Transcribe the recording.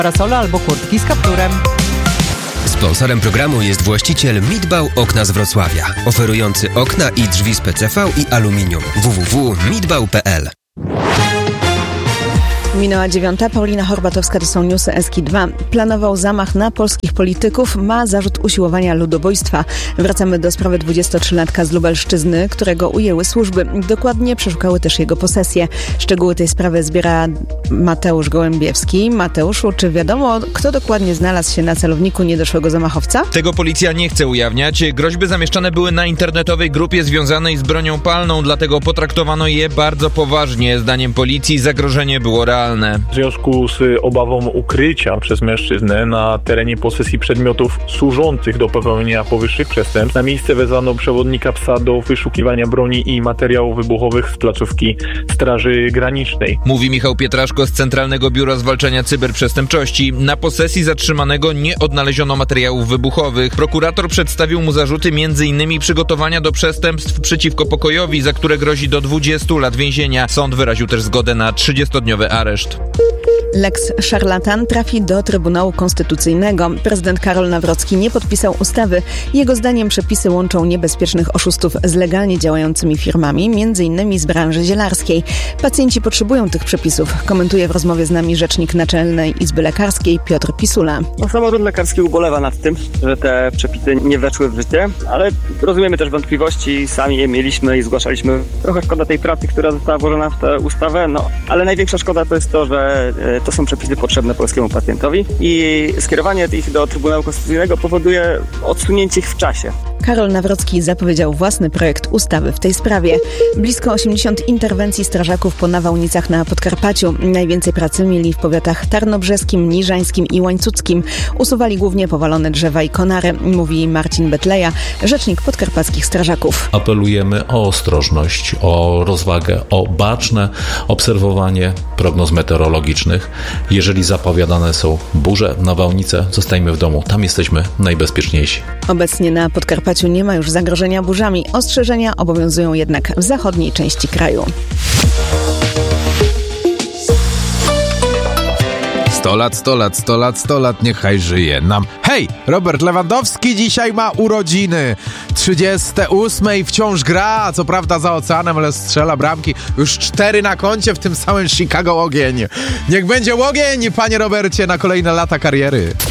Parasole albo kurtki z kapturem. Sponsorem programu jest właściciel Midbau Okna z Wrocławia, oferujący okna i drzwi z PCV i aluminium. www.midbau.pl. Minęła 9. Paulina Horbatowska, to są newsy SK2. Planował zamach na polskich polityków, ma zarzut usiłowania ludobójstwa. Wracamy do sprawy 23-latka z Lubelszczyzny, którego ujęły służby. Dokładnie przeszukały też jego posesję. Szczegóły tej sprawy zbiera Mateusz Gołębiewski. Mateuszu, czy wiadomo, kto dokładnie znalazł się na celowniku niedoszłego zamachowca? Tego policja nie chce ujawniać. Groźby zamieszczane były na internetowej grupie związanej z bronią palną, dlatego potraktowano je bardzo poważnie. Zdaniem policji zagrożenie było realne. W związku z obawą ukrycia przez mężczyznę na terenie posesji przedmiotów służących do popełnienia powyższych przestępstw, na miejsce wezwano przewodnika psa do wyszukiwania broni i materiałów wybuchowych z placówki Straży Granicznej. Mówi Michał Pietraszko z Centralnego Biura Zwalczania Cyberprzestępczości. Na posesji zatrzymanego nie odnaleziono materiałów wybuchowych. Prokurator przedstawił mu zarzuty m.in. przygotowania do przestępstw przeciwko pokojowi, za które grozi do 20 lat więzienia. Sąd wyraził też zgodę na 30-dniowy areszt. Lex Szarlatan trafi do Trybunału Konstytucyjnego. Prezydent Karol Nawrocki nie podpisał ustawy. Jego zdaniem przepisy łączą niebezpiecznych oszustów z legalnie działającymi firmami, m.in. z branży zielarskiej. Pacjenci potrzebują tych przepisów, komentuje w rozmowie z nami rzecznik Naczelnej Izby Lekarskiej Piotr Pisula. Samorząd lekarski ubolewa nad tym, że te przepisy nie weszły w życie, ale rozumiemy też wątpliwości, sami je mieliśmy i zgłaszaliśmy. Trochę szkoda tej pracy, która została włożona w tę ustawę, ale największa szkoda to jest to, że to są przepisy potrzebne polskiemu pacjentowi i skierowanie ich do Trybunału Konstytucyjnego powoduje odsunięcie ich w czasie. Karol Nawrocki zapowiedział własny projekt ustawy w tej sprawie. Blisko 80 interwencji strażaków po nawałnicach na Podkarpaciu. Najwięcej pracy mieli w powiatach tarnobrzeskim, niżańskim i łańcuckim. Usuwali głównie powalone drzewa i konary, mówi Marcin Betleja, rzecznik podkarpackich strażaków. Apelujemy o ostrożność, o rozwagę, o baczne obserwowanie prognoz meteorologicznych. Jeżeli zapowiadane są burze, nawałnice, zostajmy w domu. Tam jesteśmy najbezpieczniejsi. Obecnie na Podkarpaciu nie ma już zagrożenia burzami. Ostrzeżenia obowiązują jednak w zachodniej części kraju. 100 lat, 100 lat, 100 lat, 100 lat, niechaj żyje nam. Hej, Robert Lewandowski dzisiaj ma urodziny. 38 i wciąż gra, co prawda za oceanem, ale strzela bramki. Już 4 na koncie, w tym samym Chicago ogień. Niech będzie ogień, panie Robercie, na kolejne lata kariery.